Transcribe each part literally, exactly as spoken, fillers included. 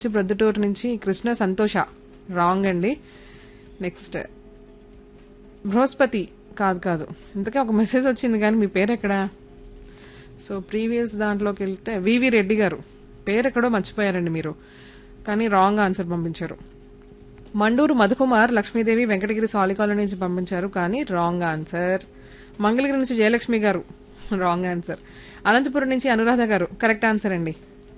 ప్రొద్దుటూరు నుంచి కృష్ణ సంతోష రాంగ్ అండి. నెక్స్ట్ బృహస్పతి కాదు కాదు ఇంతకే ఒక మెసేజ్ వచ్చింది కానీ మీ పేరు ఎక్కడా? సో ప్రీవియస్ దాంట్లోకి వెళ్తే వివి రెడ్డి గారు పేరు ఎక్కడో మర్చిపోయారండి మీరు, కానీ రాంగ్ ఆన్సర్ పంపించారు. మండూరు మధుకుమార్ లక్ష్మీదేవి వెంకటగిరి సాలికాల నుంచి పంపించారు, కానీ రాంగ్ ఆన్సర్. మంగళగిరి నుంచి జయలక్ష్మి గారు రాంగ్ ఆన్సర్. అనంతపురం నుంచి అనురాధ గారు కరెక్ట్ ఆన్సర్ అండి.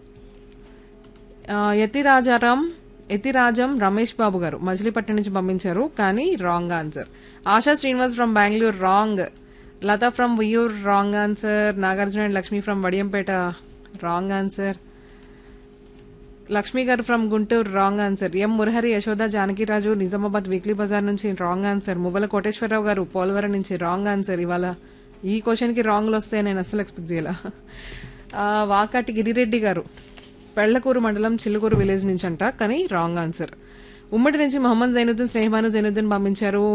యతిరాజారాం యతిరాజం రమేష్ బాబు గారు మచిలీపట్నం నుంచి పంపించారు, కానీ wrong answer. ASHA Srinivas from Bengaluru wrong. Lata from వియూర్ wrong answer. Nagarjuna and Lakshmi from Vadiyampeta wrong answer. Lakshmi గారు from Guntur wrong answer. M Murahari Yashoda Janakiraju Nizamabad weekly Bazar నుంచి రాంగ్ ఆన్సర్. ముబల కోటేశ్వరరావు గారు పోలవరం నుంచి రాంగ్ ఆన్సర్. ఇవాళ ఈ క్వశ్చన్ కి రాంగ్లు వస్తాయి నేను అస్సలు ఎక్స్పెక్ట్ చేయాల. వాకాటి గిరిరెడ్డి గారు పెళ్లకూరు మండలం చిల్లుకూరు విలేజ్ నుంచి అంట, కానీ రాంగ్ ఆన్సర్. ఉమ్మడి నుంచి మొహమ్మద్ జైనుద్దీన్ స్నేహమాను జైనుద్దీన్ పంపించారు,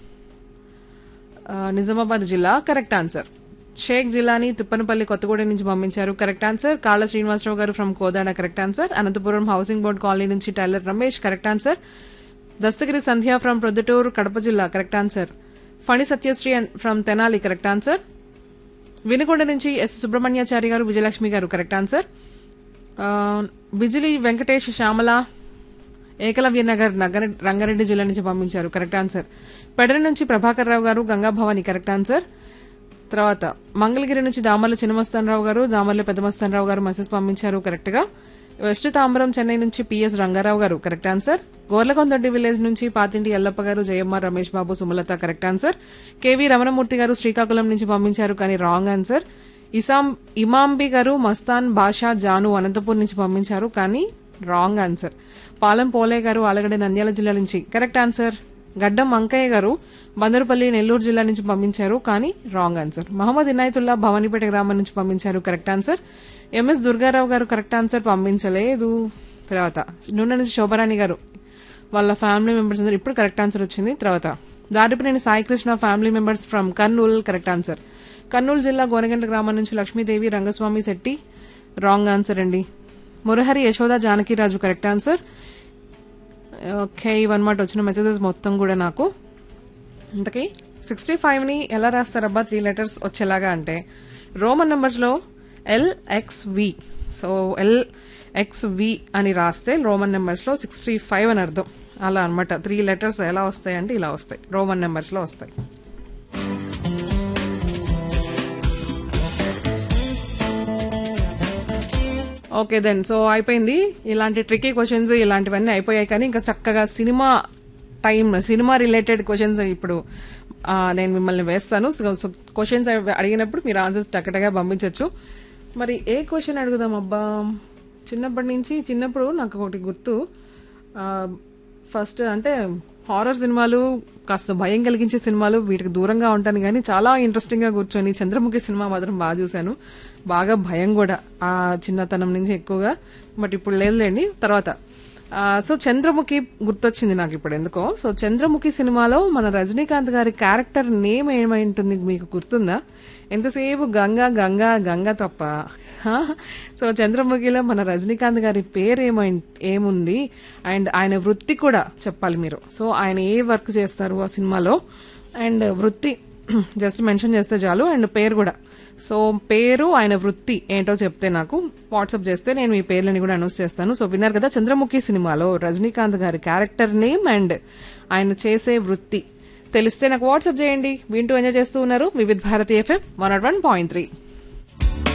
నిజామాబాద్ జిల్లా కరెక్ట్ ఆన్సర్. షేక్ జిల్లాని తిప్పనపల్లి కొత్తగూడెం నుంచి పంపించారు, కరెక్ట్ ఆన్సర్. కాళ్ళ శ్రీనివాసరావు గారు from Kodad correct answer. Anantapuram housing board colony నుంచి tailor Ramesh correct answer. Dastagiri Sandhya from Proddatur Kadapa జిల్లా correct answer. Phani Satyasri from Tenali correct answer. Vinukonda నుంచి ఎస్ సుబ్రహ్మణ్యాచారి గారు విజయలక్ష్మి గారు కరెక్ట్ ఆన్సర్. బిజిలి వెంకటేష్ శ్యామల ఏకలవ్య నగర్ నగర రంగారెడ్డి జిల్లా నుంచి పంపించారు, కరెక్ట్ ఆన్సర్. పెడరి నుంచి ప్రభాకర్ రావు గారు గంగాభవాని కరెక్ట్ ఆన్సర్. తర్వాత మంగళగిరి నుంచి దామర్ల చిన్నమస్తానరావు గారు దామర్ల పెద్దమస్తానరావు గారు మెసేజ్ పంపించారు కరెక్ట్ గా. వెస్ట్ తాంబరం చెన్నై నుంచి పిఎస్ రంగారావు గారు కరెక్ట్ ఆన్సర్. గోర్లకొందొడ్డి విలేజ్ నుంచి పాతింటి ఎల్లప్ప గారు Jayamma Ramesh Babu Sumalatha correct answer. KV Ramanamurthy గారు శ్రీకాకుళం నుంచి పంపించారు, కానీ రాంగ్ ఆన్సర్. ఇసాం ఇమాంబి గారు మస్తాన్ బాషా జాను అనంతపూర్ నుంచి పంపించారు, కానీ రాంగ్ ఆన్సర్. పాలెం పోలే గారు ఆలగడ్డ నంద్యాల జిల్లా నుంచి కరెక్ట్ ఆన్సర్. గడ్డం అంకయ్య గారు బందరుపల్లి నెల్లూరు జిల్లా నుంచి పంపించారు, కానీ రాంగ్ ఆన్సర్. మహమ్మద్ ఇనాయతుల్లా భవానీపేట గ్రామం నుంచి పంపించారు, కరెక్ట్ ఆన్సర్. ఎంఎస్ దుర్గారావు గారు కరెక్ట్ ఆన్సర్ పంపించలేదు. తర్వాత నూనె నుంచి శోభరాణి గారు వాళ్ళ ఫ్యామిలీ మెంబర్స్ అందరూ ఇప్పుడు కరెక్ట్ ఆన్సర్ వచ్చింది. తర్వాత దాడిపినేని Saikrishna family members from Kurnool correct answer. Kurnool జిల్లా గోనగంట గ్రామం నుంచి లక్ష్మీదేవి రంగస్వామి శెట్టి రాంగ్ ఆన్సర్ అండి. Murahari Yashoda Janakiraju correct answer. Okay, ఇవన్నమాట వచ్చిన మెసేజెస్ మొత్తం కూడా నాకు. ఇంతకీ సిక్స్టీ ఫైవ్ ని ఎలా రాస్తారబ్బా త్రీ లెటర్స్ వచ్చేలాగా అంటే రోమన్ నంబర్స్ లో ఎల్ఎక్స్వి. సో ఎల్ఎక్స్వి అని రాస్తే రోమన్ నెంబర్స్ లో సిక్స్టీ ఫైవ్ అని అర్థం. అలా అనమాట త్రీ లెటర్స్ ఎలా వస్తాయి అంటే ఇలా వస్తాయి, రోమన్ నెంబర్స్ లో వస్తాయి. ఓకే దెన్, సో అయిపోయింది. ఇలాంటి ట్రికీ క్వశ్చన్స్ ఇలాంటివన్నీ అయిపోయాయి, కానీ ఇంకా చక్కగా cinema time cinema related questions ఇప్పుడు నేను మిమ్మల్ని వేస్తాను. సో క్వశ్చన్స్ అడిగినప్పుడు మీరు ఆన్సర్స్ టక్కటగా పంపించవచ్చు. మరి ఏ క్వశ్చన్ అడుగుదాం అబ్బా? చిన్నప్పటి నుంచి చిన్నప్పుడు నాకు ఒకటి గుర్తు. ఫస్ట్ అంటే హారర్ సినిమాలు, కాస్త భయం కలిగించే సినిమాలు వీటికి దూరంగా ఉంటాను, కానీ చాలా ఇంట్రెస్టింగ్ గా కూర్చొని చంద్రముఖి సినిమా మాత్రం బాగా చూశాను. బాగా భయం కూడా ఆ చిన్నతనం నుంచి ఎక్కువగా, బట్ ఇప్పుడు లేదులేండి. తర్వాత సో చంద్రముఖి గుర్తొచ్చింది నాకు ఇప్పుడు ఎందుకో. సో చంద్రముఖి సినిమాలో మన రజనీకాంత్ గారి క్యారెక్టర్ నేమ్ ఏమై ఉంటుంది మీకు గుర్తుందా? ఎంతసేపు గంగా గంగా గంగా తప్ప. సో చంద్రముఖిలో మన రజనీకాంత్ గారి పేరు ఏమై ఏముంది అండ్ ఆయన వృత్తి కూడా చెప్పాలి మీరు. సో ఆయన ఏ వర్క్ చేస్తారు ఆ సినిమాలో అండ్ వృత్తి జస్ట్ మెన్షన్ చేస్తే చాలు, అండ్ పేరు కూడా. సో పేరు ఆయన వృత్తి ఏంటో చెప్తే నాకు వాట్సాప్ చేస్తే నేను మీ పేర్లని కూడా అనౌన్స్ చేస్తాను. సో విన్నారు కదా, చంద్రముఖి సినిమాలో రజనీకాంత్ గారి క్యారెక్టర్ నేమ్ అండ్ ఆయన చేసే వృత్తి తెలిస్తే నాకు వాట్సాప్ చేయండి. వింటూ ఎంజాయ్ చేస్తూ ఉన్నారు Vividh Bharati FM one not one point three.